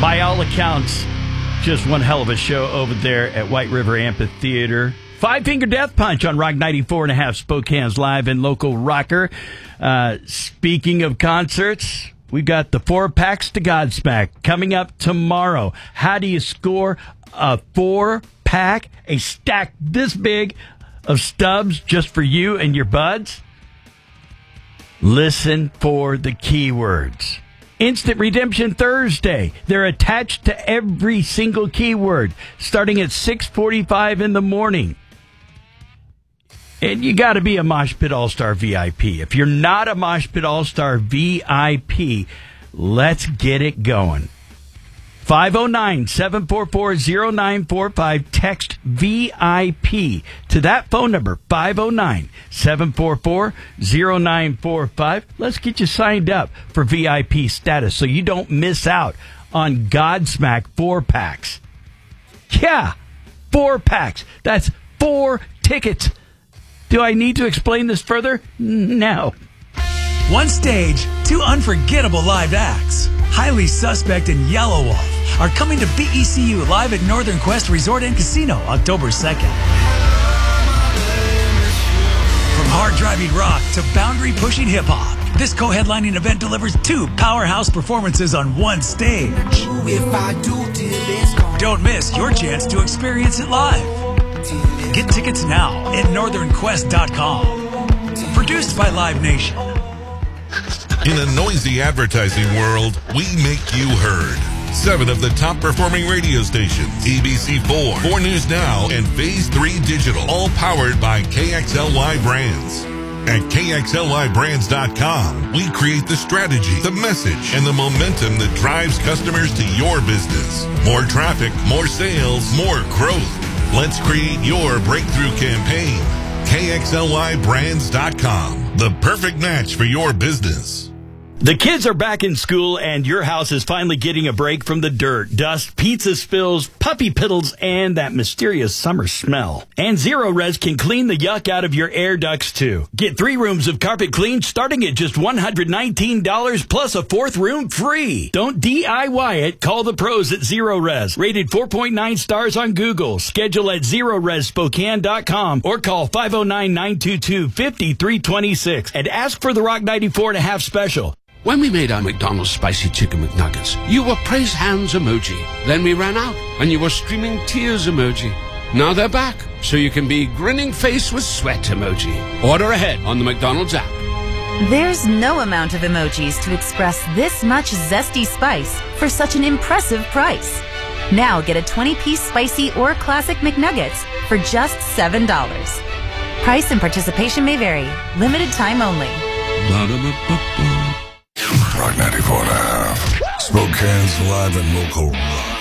By all accounts, just one hell of a show over there at White River Amphitheater. Five Finger Death Punch on Rock 94.5, Spokane's live and local rocker. Speaking of concerts, we've got the 4-Packs to Godsmack coming up tomorrow. How do you score a 4-pack, a stack this big of stubs just for you and your buds? Listen for the keywords. Instant Redemption Thursday. They're attached to every single keyword, starting at 6:45 in the morning. And you got to be a Mosh Pit All-Star VIP. If you're not a Mosh Pit All-Star VIP, let's get it going. 509-744-0945. Text VIP to that phone number, 509-744-0945. Let's get you signed up for VIP status so you don't miss out on Godsmack 4-Packs. Yeah, 4-Packs. That's 4 tickets. Do I need to explain this further? No. One stage, 2 unforgettable live acts. Highly Suspect and Yellow Wolf are coming to BECU live at Northern Quest Resort and Casino October 2nd. From hard-driving rock to boundary-pushing hip-hop, this co-headlining event delivers 2 powerhouse performances on one stage. Don't miss your chance to experience it live. Get tickets now at northernquest.com. Produced by Live Nation. In a noisy advertising world, we make you heard. 7 of the top performing radio stations, ABC4, 4 News Now, and Phase 3 Digital, all powered by KXLY Brands. At KXLYBrands.com, we create the strategy, the message, and the momentum that drives customers to your business. More traffic, more sales, more growth. Let's create your breakthrough campaign. KXLYBrands.com, the perfect match for your business. The kids are back in school, and your house is finally getting a break from the dirt, dust, pizza spills, puppy piddles, and that mysterious summer smell. And Zero Res can clean the yuck out of your air ducts, too. Get 3 rooms of carpet clean starting at just $119 plus a 4th room free. Don't DIY it. Call the pros at Zero Res. Rated 4.9 stars on Google. Schedule at ZeroResSpokane.com or call 509-922-5326 and ask for the Rock 94.5 special. When we made our McDonald's Spicy Chicken McNuggets, you were praise hands emoji. Then we ran out, and you were streaming tears emoji. Now they're back, so you can be grinning face with sweat emoji. Order ahead on the McDonald's app. There's no amount of emojis to express this much zesty spice for such an impressive price. Now get a 20-piece spicy or classic McNuggets for just $7. Price and participation may vary. Limited time only. Rock 94.5. Spokane's live and local rock.